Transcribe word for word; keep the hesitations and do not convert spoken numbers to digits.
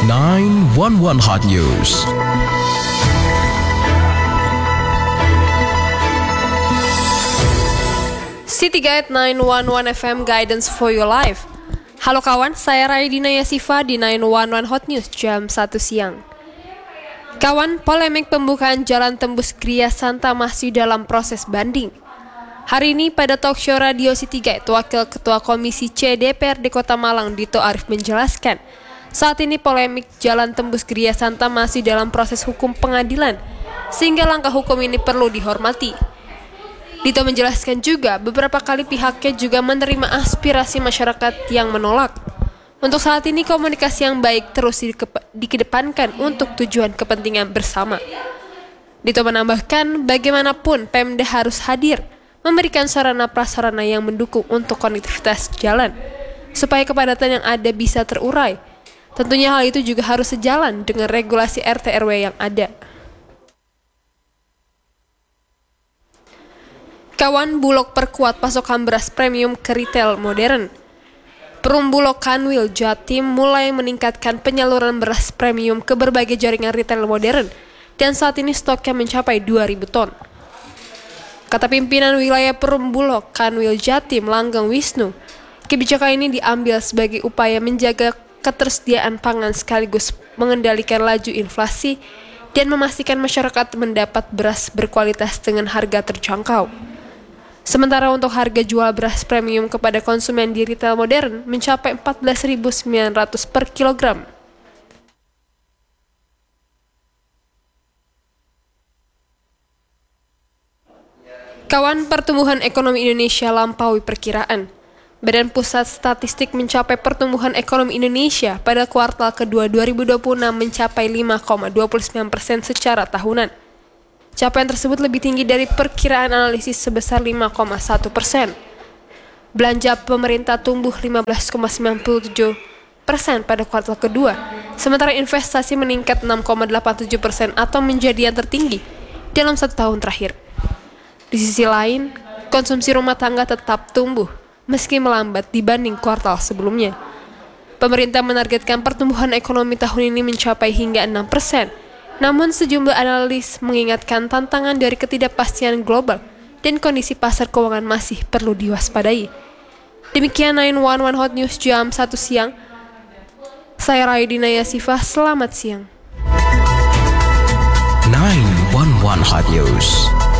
nine one one Hot News. City Guide nine one one F M Guidance for Your Life. Halo kawan, saya Raidina Yasifa di nine one one Hot News jam satu siang. Kawan, polemik pembukaan jalan tembus Gria Santa masih dalam proses banding. Hari ini pada talk show radio City Guide, Wakil Ketua Komisi C D P R D Kota Malang Dito Arif menjelaskan, saat ini polemik jalan tembus Gria Santa masih dalam proses hukum pengadilan, sehingga langkah hukum ini perlu dihormati. Dito menjelaskan juga beberapa kali pihaknya juga menerima aspirasi masyarakat yang menolak. Untuk saat ini komunikasi yang baik terus dikedepankan untuk tujuan kepentingan bersama. Dito menambahkan bagaimanapun Pemda harus hadir memberikan sarana prasarana yang mendukung untuk konektivitas jalan supaya kepadatan yang ada bisa terurai. Tentunya hal itu juga harus sejalan dengan regulasi R T R W yang ada. Kawan, Bulog perkuat pasokan beras premium ke retail modern. Perum Bulog Kanwil Jatim mulai meningkatkan penyaluran beras premium ke berbagai jaringan retail modern dan saat ini stoknya mencapai dua ribu ton. Kata pimpinan wilayah Perum Bulog Kanwil Jatim Langgeng Wisnu, kebijakan ini diambil sebagai upaya menjaga ketersediaan pangan sekaligus mengendalikan laju inflasi dan memastikan masyarakat mendapat beras berkualitas dengan harga terjangkau. Sementara untuk harga jual beras premium kepada konsumen di retail modern mencapai empat belas ribu sembilan ratus per kilogram. Kawan, pertumbuhan ekonomi Indonesia lampaui perkiraan. Badan Pusat Statistik mencapai pertumbuhan ekonomi Indonesia pada kuartal kedua dua ribu dua puluh enam mencapai lima koma dua puluh sembilan persen secara tahunan. Capaian tersebut lebih tinggi dari perkiraan analisis sebesar lima koma satu persen. Belanja pemerintah tumbuh lima belas koma sembilan puluh tujuh persen pada kuartal kedua, sementara investasi meningkat enam koma delapan tujuh persen atau menjadi yang tertinggi dalam satu tahun terakhir. Di sisi lain, konsumsi rumah tangga tetap tumbuh, meski melambat dibanding kuartal sebelumnya. Pemerintah menargetkan pertumbuhan ekonomi tahun ini mencapai hingga enam persen. Namun sejumlah analis mengingatkan tantangan dari ketidakpastian global dan kondisi pasar keuangan masih perlu diwaspadai. Demikian nine one one Hot News jam satu siang. Saya Raidina Yasifah, selamat siang. nine one one Hot News.